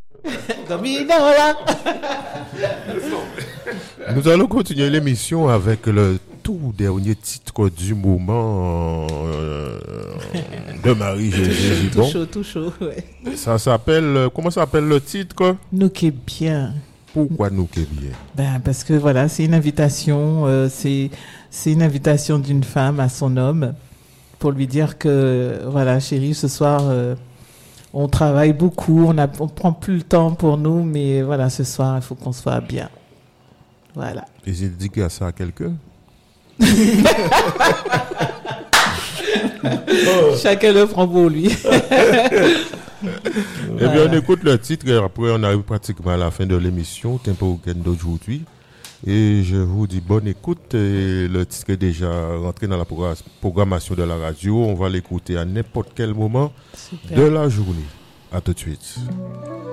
Nous allons continuer l'émission avec le tout dernier titre du moment de Marie-Josée Gibon. Tout chaud, ouais. Ça s'appelle, comment s'appelle le titre? Nous qui bien. Pourquoi nous qui bien? Ben, parce que voilà, c'est une invitation, c'est une invitation d'une femme à son homme pour lui dire que, voilà, chérie, ce soir, on travaille beaucoup, on prend plus le temps pour nous, mais voilà, ce soir, il faut qu'on soit bien. Voilà. Et j'ai dit qu'il y a ça à quelqu'un? Chacun le prend pour lui. Eh bien, on écoute le titre et après on arrive pratiquement à la fin de l'émission, Tempo Weekend d'aujourd'hui. Et je vous dis bonne écoute. Et le titre est déjà rentré dans la programmation de la radio. On va l'écouter à n'importe quel moment de la journée. À tout de suite.